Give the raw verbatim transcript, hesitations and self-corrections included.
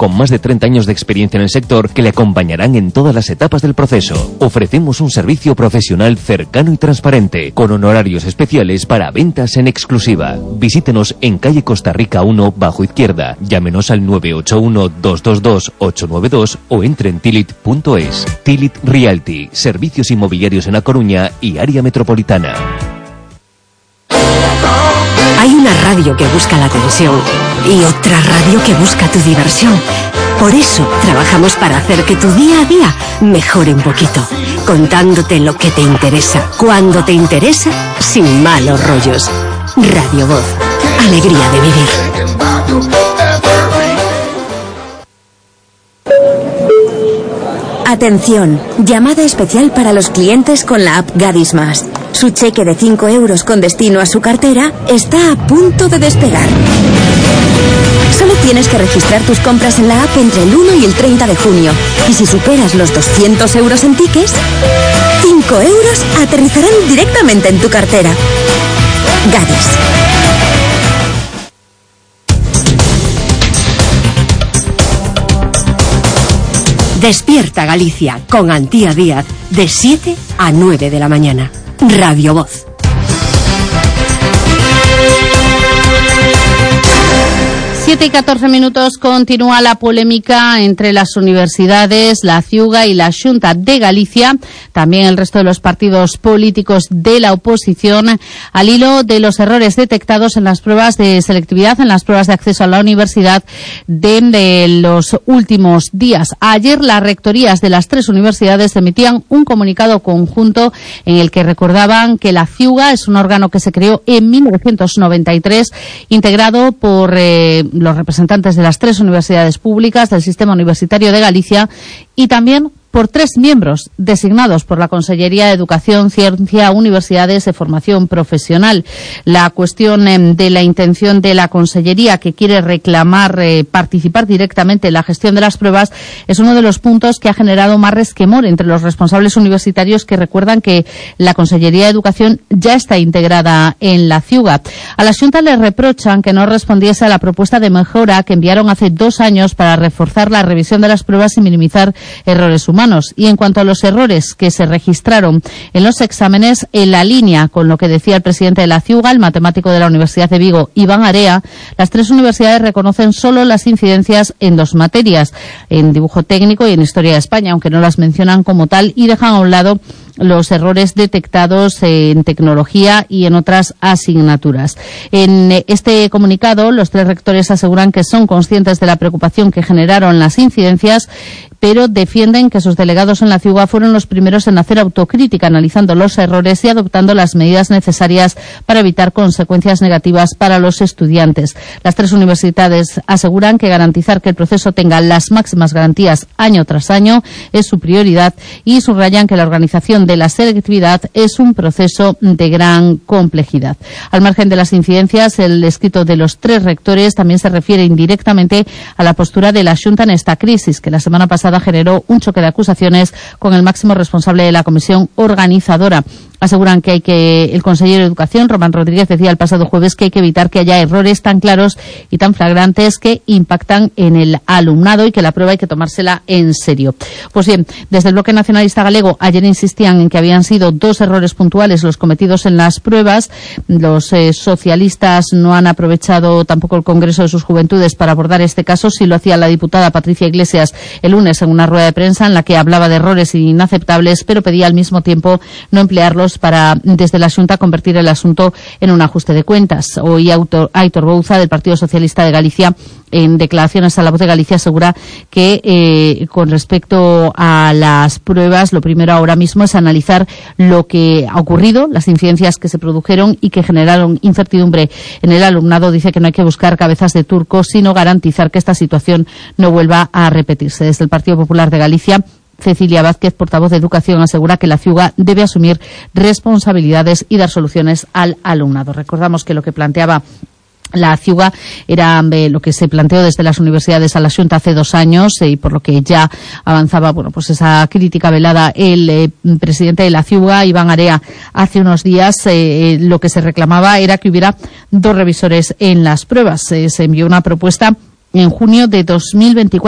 con más de treinta años de experiencia en el sector que le acompañarán en todas las etapas del proceso. Ofrecemos un servicio profesional cercano y transparente, con honorarios especiales para ventas en exclusiva. Visítenos en calle Costa Rica uno, bajo izquierda. Llámenos al nueve ocho uno, dos dos dos, ocho nueve dos o entre en tilit punto es. Tilit Realty, servicios inmobiliarios en A Coruña y área metropolitana. Hay una radio que busca la atención y otra radio que busca tu diversión. Por eso trabajamos para hacer que tu día a día mejore un poquito, contándote lo que te interesa, cuando te interesa, sin malos rollos. Radio Voz, alegría de vivir. Atención, llamada especial para los clientes con la app Gadis Más. Su cheque de cinco euros con destino a su cartera está a punto de despegar. Solo tienes que registrar tus compras en la app entre el uno y el treinta de junio. Y si superas los doscientos euros en tickets, cinco euros aterrizarán directamente en tu cartera. Gadis. Despierta Galicia con Antía Díaz de siete a nueve de la mañana. Radio Voz. siete y catorce minutos, continúa la polémica entre las universidades, la Ciuga y la Xunta de Galicia, también el resto de los partidos políticos de la oposición, al hilo de los errores detectados en las pruebas de selectividad, en las pruebas de acceso a la universidad de, de los últimos días. Ayer las rectorías de las tres universidades emitían un comunicado conjunto en el que recordaban que la Ciuga es un órgano que se creó en mil novecientos noventa y tres, integrado por eh, los representantes de las tres universidades públicas del sistema universitario de Galicia y también por tres miembros designados por la Consellería de Educación, Ciencia, Universidades y Formación Profesional. La cuestión eh, de la intención de la Consellería, que quiere reclamar eh, participar directamente en la gestión de las pruebas, es uno de los puntos que ha generado más resquemor entre los responsables universitarios, que recuerdan que la Consellería de Educación ya está integrada en la Ciuga. A la Xunta le reprochan que no respondiese a la propuesta de mejora que enviaron hace dos años para reforzar la revisión de las pruebas y minimizar errores humanos. Y en cuanto a los errores que se registraron en los exámenes, en la línea con lo que decía el presidente de la Ciuga, el matemático de la Universidad de Vigo, Iván Area, las tres universidades reconocen solo las incidencias en dos materias, en dibujo técnico y en historia de España, aunque no las mencionan como tal, y dejan a un lado los errores detectados en tecnología y en otras asignaturas. En este comunicado, los tres rectores aseguran que son conscientes de la preocupación que generaron las incidencias, pero defienden que sus delegados en la Ciuga fueron los primeros en hacer autocrítica, analizando los errores y adoptando las medidas necesarias para evitar consecuencias negativas para los estudiantes. Las tres universidades aseguran que garantizar que el proceso tenga las máximas garantías año tras año es su prioridad y subrayan que la organización de la selectividad es un proceso de gran complejidad. Al margen de las incidencias, el escrito de los tres rectores también se refiere indirectamente a la postura de la Xunta en esta crisis, que la semana pasada generó un choque de acusaciones con el máximo responsable de la comisión organizadora. Aseguran que hay que, el consejero de Educación, Román Rodríguez, decía el pasado jueves que hay que evitar que haya errores tan claros y tan flagrantes que impactan en el alumnado y que la prueba hay que tomársela en serio. Pues bien, desde el Bloque Nacionalista Galego ayer insistían en que habían sido dos errores puntuales los cometidos en las pruebas. Los eh, socialistas no han aprovechado tampoco el Congreso de sus Juventudes para abordar este caso. Sí lo hacía la diputada Patricia Iglesias el lunes en una rueda de prensa en la que hablaba de errores inaceptables, pero pedía al mismo tiempo no emplearlos para, desde la Xunta, convertir el asunto en un ajuste de cuentas. Hoy Aitor Bouza, del Partido Socialista de Galicia, en declaraciones a La Voz de Galicia, asegura que eh, con respecto a las pruebas, lo primero ahora mismo es analizar lo que ha ocurrido, las incidencias que se produjeron y que generaron incertidumbre en el alumnado. Dice que no hay que buscar cabezas de turco, sino garantizar que esta situación no vuelva a repetirse. Desde el Partido Popular de Galicia, Cecilia Vázquez, portavoz de Educación, asegura que la Ciuga debe asumir responsabilidades y dar soluciones al alumnado. Recordamos que lo que planteaba la Ciuga era eh, lo que se planteó desde las universidades a la Xunta hace dos años eh, y por lo que ya avanzaba, bueno, pues esa crítica velada el eh, presidente de la Ciuga, Iván Area, hace unos días. Eh, lo que se reclamaba era que hubiera dos revisores en las pruebas. Eh, se envió una propuesta en junio de dos mil veinticuatro.